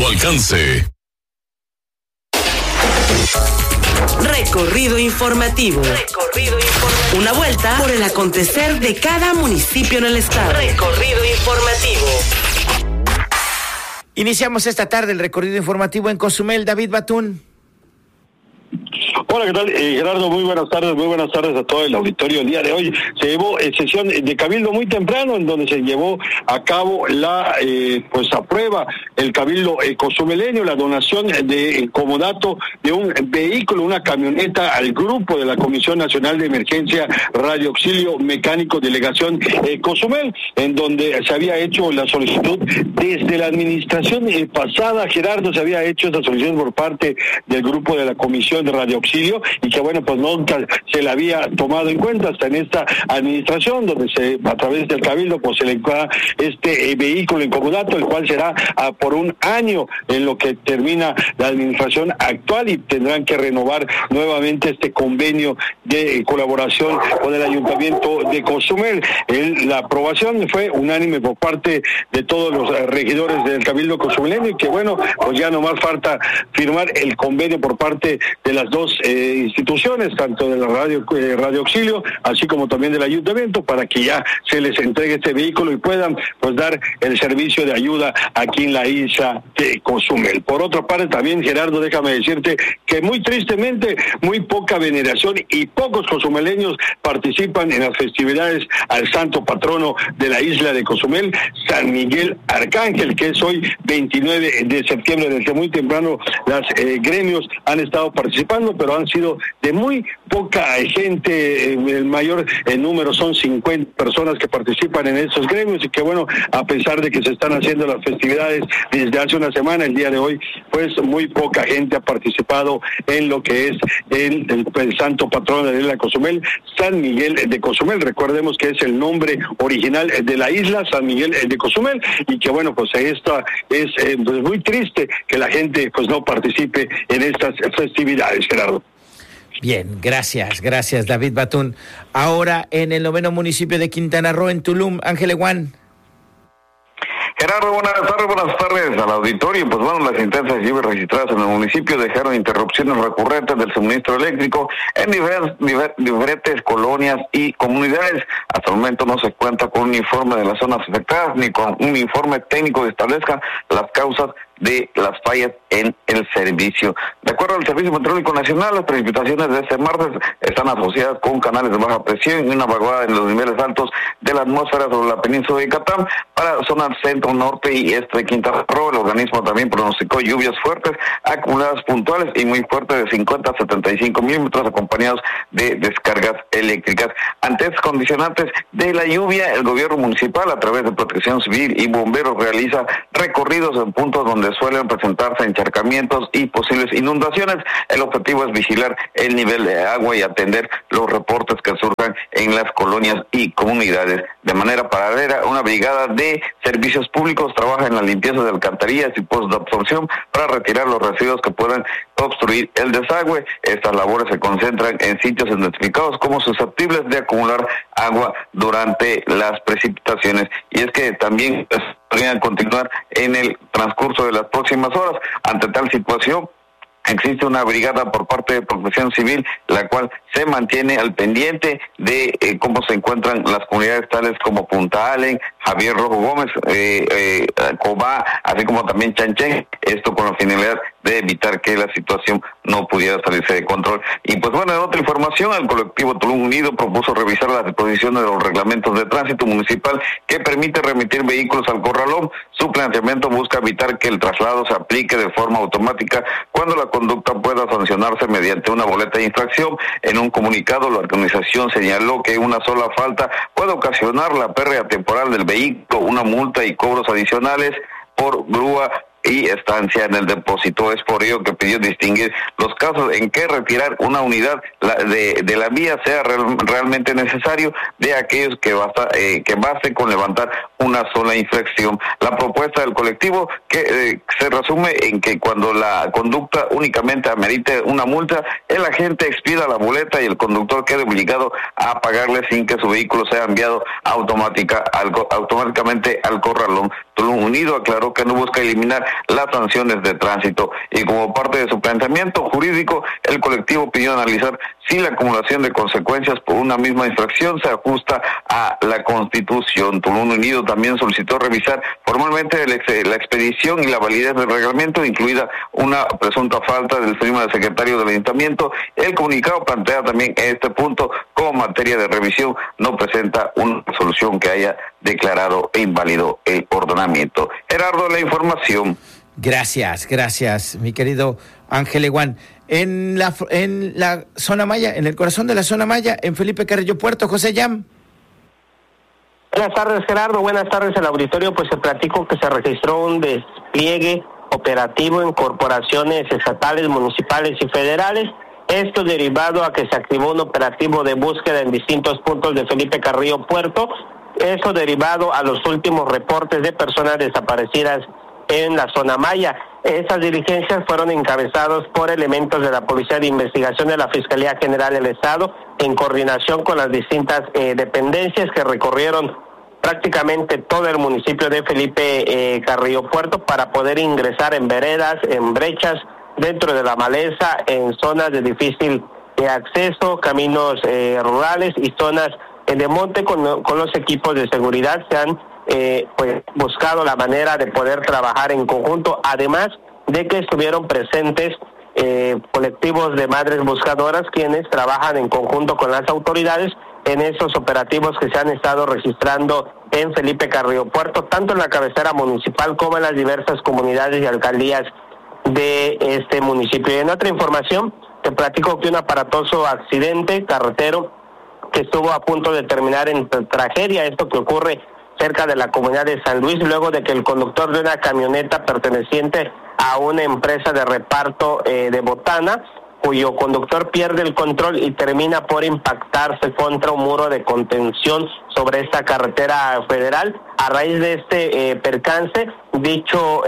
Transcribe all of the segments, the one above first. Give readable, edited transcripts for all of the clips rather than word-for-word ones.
tu alcance. Recorrido informativo. Una vuelta por el acontecer de cada municipio en el estado. Recorrido informativo. Iniciamos esta tarde el recorrido informativo en Cozumel. David Batún. Hola, ¿qué tal? Gerardo, muy buenas tardes a todo el auditorio. El día de hoy se llevó sesión de cabildo muy temprano, en donde se llevó a cabo la, aprueba el cabildo cozumeleño, la donación de comodato de un vehículo, una camioneta al grupo de la Comisión Nacional de Emergencia Radio Auxilio Mecánico Delegación Cozumel, en donde se había hecho la solicitud desde la administración pasada. Gerardo, se había hecho esa solicitud por parte del grupo de la Comisión de Radio Auxilio, y que bueno, pues nunca se la había tomado en cuenta hasta en esta administración, donde a través del cabildo pues se le da este vehículo en comodato, el cual será por un año en lo que termina la administración actual, y tendrán que renovar nuevamente este convenio de colaboración con el Ayuntamiento de Cozumel. La aprobación fue unánime por parte de todos los regidores del cabildo cozumeleño, y que bueno, pues ya nomás falta firmar el convenio por parte de las dos instituciones, tanto de la Radio Auxilio, así como también del Ayuntamiento, para que ya se les entregue este vehículo y puedan pues dar el servicio de ayuda aquí en la isla de Cozumel. Por otra parte, también, Gerardo, déjame decirte que muy tristemente, muy poca veneración y pocos cozumeleños participan en las festividades al santo patrono de la isla de Cozumel, San Miguel Arcángel, que es hoy 29 de septiembre, desde muy temprano los gremios han estado participando, pero han sido de muy poca gente. El mayor número son 50 personas que participan en estos gremios, y que bueno, a pesar de que se están haciendo las festividades desde hace una semana, el día de hoy pues muy poca gente ha participado en lo que es el santo patrono de la isla de Cozumel, San Miguel de Cozumel. Recordemos que es el nombre original de la isla, San Miguel de Cozumel, y que bueno, pues esto es pues muy triste que la gente pues no participe en estas festividades, Gerardo. Bien, gracias David Batún. Ahora en el 9º municipio de Quintana Roo, en Tulum, Ángel Eguán. Gerardo, buenas tardes al auditorio. Pues bueno, las intensas lluvias registradas en el municipio dejaron interrupciones recurrentes del suministro eléctrico en diferentes colonias y comunidades. Hasta el momento no se cuenta con un informe de las zonas afectadas ni con un informe técnico que establezca las causas de las fallas en el servicio. De acuerdo al Servicio Meteorológico Nacional, las precipitaciones de este martes están asociadas con canales de baja presión y una vaguada en los niveles altos de la atmósfera sobre la península de Yucatán para zonas centro, norte y este de Quintana Roo. El organismo también pronosticó lluvias fuertes, acumuladas puntuales y muy fuertes de 50 a 75 milímetros, acompañados de descargas eléctricas. Ante estos condicionantes de la lluvia, el gobierno municipal, a través de Protección Civil y bomberos, realiza recorridos en puntos donde suelen presentarse encharcamientos y posibles inundaciones. El objetivo es vigilar el nivel de agua y atender los reportes que surjan en las colonias y comunidades. De manera paralela, una brigada de servicios públicos trabaja en la limpieza de alcantarillas y pozos de absorción para retirar los residuos que puedan obstruir el desagüe. Estas labores se concentran en sitios identificados como susceptibles de acumular agua durante las precipitaciones. Y es que también podrían continuar en el transcurso de las próximas horas. Ante tal situación, existe una brigada por parte de Protección Civil, la cual se mantiene al pendiente de cómo se encuentran las comunidades tales como Punta Allen, Javier Rojo Gómez, Cobá, así como también Chanchén, esto con la finalidad de evitar que la situación no pudiera salirse de control. Y pues bueno, en otra información, el colectivo Tulum Unido propuso revisar las disposiciones de los reglamentos de tránsito municipal que permite remitir vehículos al corralón. Su planteamiento busca evitar que el traslado se aplique de forma automática cuando la conducta pueda sancionarse mediante una boleta de infracción. En un comunicado, la organización señaló que una sola falta puede ocasionar la pérdida temporal del vehículo, una multa y cobros adicionales por grúa y estancia en el depósito. Es por ello que pidió distinguir los casos en que retirar una unidad de la vía sea realmente necesario de aquellos que baste con levantar una sola infracción. La propuesta del colectivo que se resume en que cuando la conducta únicamente amerite una multa, el agente expida la boleta y el conductor quede obligado a pagarle sin que su vehículo sea enviado automáticamente al corralón. Tulum Unido aclaró que no busca eliminar las sanciones de tránsito y como parte de su planteamiento jurídico, el colectivo pidió analizar si la acumulación de consecuencias por una misma infracción se ajusta a la Constitución. Tulum Unido también solicitó revisar formalmente la expedición y la validez del reglamento, incluida una presunta falta del firma del secretario del Ayuntamiento. El comunicado plantea también este punto como materia de revisión, no presenta una solución que haya declarado inválido el ordenamiento. Gerardo, la información. Gracias, mi querido Ángel Eguán. En la zona maya, en el corazón de la zona maya, en Felipe Carrillo Puerto, José Yam. Buenas tardes, Gerardo. Buenas tardes al auditorio. Pues se platicó que se registró un despliegue operativo en corporaciones estatales, municipales y federales. Esto derivado a que se activó un operativo de búsqueda en distintos puntos de Felipe Carrillo Puerto. Eso derivado a los últimos reportes de personas desaparecidas en la zona maya. Esas diligencias fueron encabezados por elementos de la Policía de Investigación de la Fiscalía General del Estado, en coordinación con las distintas dependencias que recorrieron prácticamente todo el municipio de Felipe Carrillo Puerto para poder ingresar en veredas, en brechas, dentro de la maleza, en zonas de difícil acceso, caminos rurales y zonas de monte. Con los equipos de seguridad se han pues buscado la manera de poder trabajar en conjunto, además de que estuvieron presentes colectivos de madres buscadoras quienes trabajan en conjunto con las autoridades en esos operativos que se han estado registrando en Felipe Carrillo Puerto, tanto en la cabecera municipal como en las diversas comunidades y alcaldías de este municipio. Y en otra información, te platico que un aparatoso accidente carretero que estuvo a punto de terminar en tragedia, esto que ocurre cerca de la comunidad de San Luis, luego de que el conductor de una camioneta perteneciente a una empresa de reparto de botana, cuyo conductor pierde el control y termina por impactarse contra un muro de contención sobre esta carretera federal. A raíz de este percance, dicho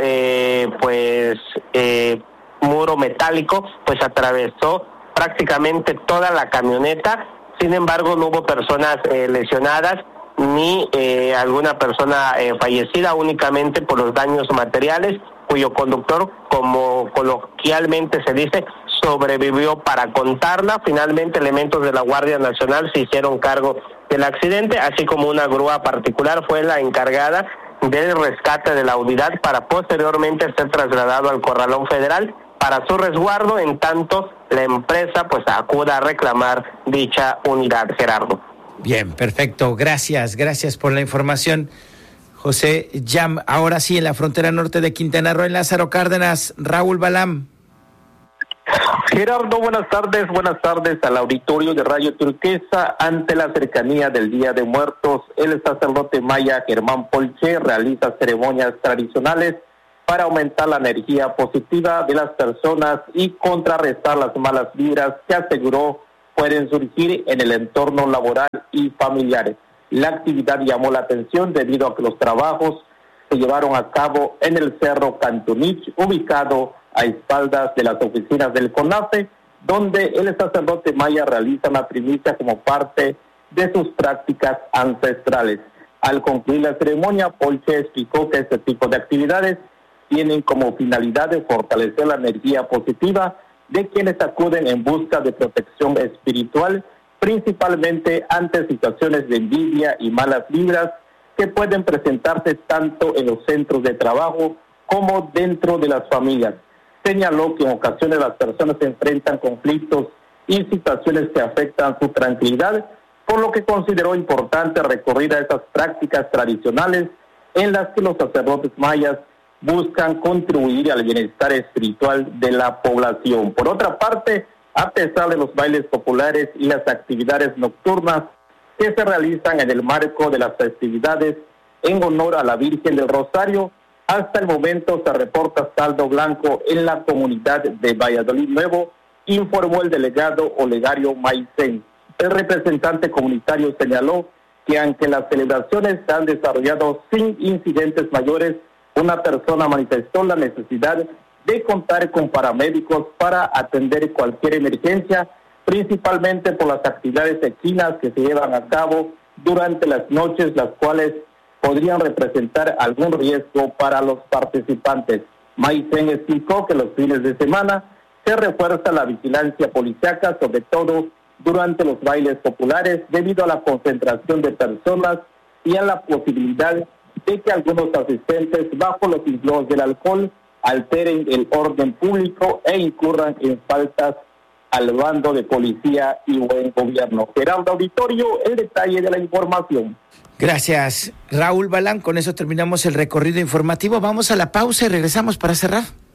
muro metálico pues atravesó prácticamente toda la camioneta. Sin embargo, no hubo personas lesionadas ni alguna persona fallecida, únicamente por los daños materiales, cuyo conductor, como coloquialmente se dice, sobrevivió para contarla. Finalmente, elementos de la Guardia Nacional se hicieron cargo del accidente, así como una grúa particular fue la encargada del rescate de la unidad para posteriormente ser trasladado al Corralón Federal para su resguardo, en tanto la empresa pues acuda a reclamar dicha unidad, Gerardo. Bien, perfecto. Gracias por la información, José Yam. Ahora sí, en la frontera norte de Quintana Roo, en Lázaro Cárdenas, Raúl Balam. Gerardo, buenas tardes al auditorio de Radio Turquesa. Ante la cercanía del Día de Muertos, el sacerdote maya Germán Polche realiza ceremonias tradicionales para aumentar la energía positiva de las personas y contrarrestar las malas vibras que aseguró pueden surgir en el entorno laboral y familiar. La actividad llamó la atención debido a que los trabajos se llevaron a cabo en el Cerro Cantunich, ubicado a espaldas de las oficinas del CONAFE, donde el sacerdote maya realiza una primicia como parte de sus prácticas ancestrales. Al concluir la ceremonia, Polche explicó que este tipo de actividades tienen como finalidad de fortalecer la energía positiva de quienes acuden en busca de protección espiritual, principalmente ante situaciones de envidia y malas vibras que pueden presentarse tanto en los centros de trabajo como dentro de las familias. Señaló que en ocasiones las personas se enfrentan conflictos y situaciones que afectan su tranquilidad, por lo que consideró importante recurrir a esas prácticas tradicionales en las que los sacerdotes mayas buscan contribuir al bienestar espiritual de la población. Por otra parte, a pesar de los bailes populares y las actividades nocturnas que se realizan en el marco de las festividades en honor a la Virgen del Rosario, hasta el momento se reporta saldo blanco en la comunidad de Valladolid Nuevo, informó el delegado Olegario Maicén. El representante comunitario señaló que aunque las celebraciones se han desarrollado sin incidentes mayores, una persona manifestó la necesidad de contar con paramédicos para atender cualquier emergencia, principalmente por las actividades equinas que se llevan a cabo durante las noches, las cuales podrían representar algún riesgo para los participantes. Maicen explicó que los fines de semana se refuerza la vigilancia policiaca, sobre todo durante los bailes populares, debido a la concentración de personas y a la posibilidad de que algunos asistentes bajo los influjos del alcohol alteren el orden público e incurran en faltas al bando de policía y buen gobierno. Gerardo Auditorio, el detalle de la información. Gracias, Raúl Balán. Con eso terminamos el recorrido informativo. Vamos a la pausa y regresamos para cerrar.